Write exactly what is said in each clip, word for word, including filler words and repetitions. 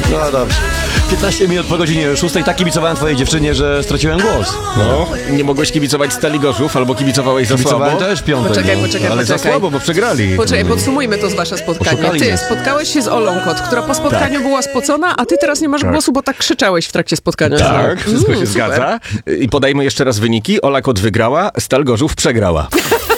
No dobrze. piętnaście minut po godzinie szóstej tak kibicowałem twojej dziewczynie, że straciłem głos. No, nie mogłeś kibicować Stali Gorzów, albo kibicowałeś za Kibicowałem słabo. też piątek. Poczekaj, no. poczekaj, Ale za poczekaj. słabo, bo przegrali. Poczekaj, podsumujmy to z wasze spotkanie. Oszukali Ty mnie. spotkałeś się z Olą Kot, która po spotkaniu była spocona, a ty teraz nie masz Tak. głosu, bo tak krzyczałeś w trakcie spotkania. Tak, wszystko Mm, się super. zgadza. I podajmy jeszcze raz wyniki. Ola Kot wygrała, Stal Gorzów przegrała.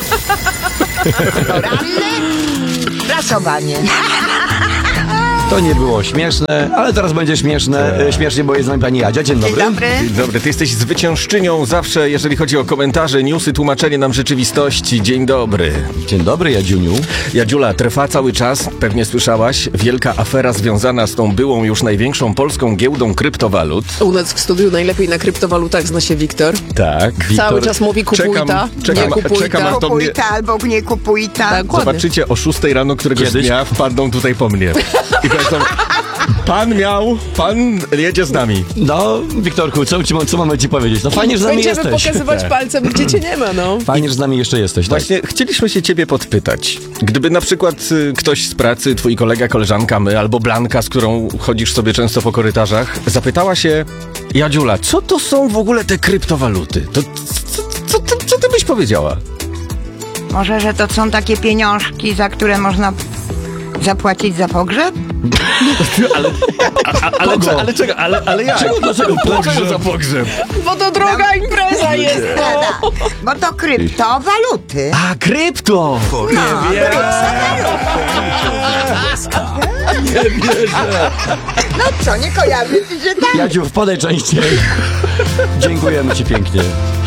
Prasowanie. To nie było śmieszne, ale teraz będzie śmieszne, e, śmiesznie, bo jest z nami pani Jadzia. Dzień dobry. Dzień dobry. Dzień dobry, ty jesteś zwyciężczynią zawsze, jeżeli chodzi o komentarze, newsy, tłumaczenie nam rzeczywistości. Dzień dobry. Dzień dobry, Jadziuniu. Jadziula, trwa cały czas, pewnie słyszałaś, wielka afera związana z tą byłą już największą polską giełdą kryptowalut. U nas w studiu najlepiej na kryptowalutach zna się Wiktor. Tak. Cały czas mówi kupuj Czekam- ta, czekam- nie kupuj czekam, ta. aż to Kupuj mnie- ta albo nie kupuj ta. Tak, dokładnie. Zobaczycie o szóstej rano któregoś Kiedyś? dnia wpadną tutaj po mnie. I powiedzą, pan miał, pan jedzie z nami. No, Wiktorku, co, ci, co mamy ci powiedzieć? No fajnie, że z nami Będziemy jesteś. pokazywać palcem, gdzie cię nie ma, no. Fajnie, że z nami jeszcze jesteś. Tak. Właśnie chcieliśmy się ciebie podpytać. Gdyby na przykład y, ktoś z pracy, twój kolega, koleżanka, my albo Blanka, z którą chodzisz sobie często po korytarzach, zapytała się, Jadziula, co to są w ogóle te kryptowaluty? To co, co, co, co ty byś powiedziała? Może, że to są takie pieniążki, za które można zapłacić za pogrzeb? Ale, ale, ale czego, ale, ale jak? Czego, dlaczego Dlaczego za pogrzeb? Bo to droga impreza jest, no. Prawda? Bo to kryptowaluty. A, krypto! No, no co, nie kojarzy ci się tak? Jadziu, wpadaj częściej. Dziękujemy ci pięknie.